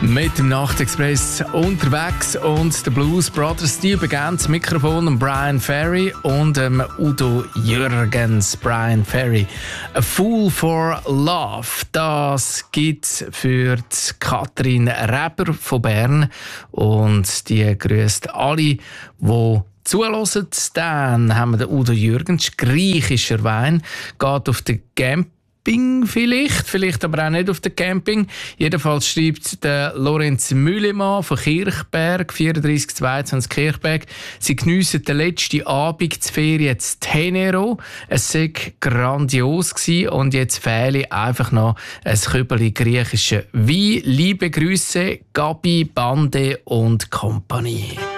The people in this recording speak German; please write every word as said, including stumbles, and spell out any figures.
Mit dem Nachtexpress unterwegs und der Blues Brothers, die übergeben das Mikrofon an Brian Ferry und ähm, Udo Jürgens. Brian Ferry. A Fool for Love. Das gibt für die Katrin Reber von Bern und die grüßt alle, die zuhören. Dann haben wir den Udo Jürgens, griechischer Wein, geht auf den Camping vielleicht, vielleicht aber auch nicht auf dem Camping. Jedenfalls schreibt der Lorenz Müllemann von Kirchberg, vierunddreißig zweiundzwanzig Kirchberg, sie geniessen den letzten Abend zur Ferien in Tenero. Es war grandios gewesen und jetzt fehle einfach noch ein Kübeli griechischer Wein. Liebe Grüße, Gabi, Bande und Kompanie.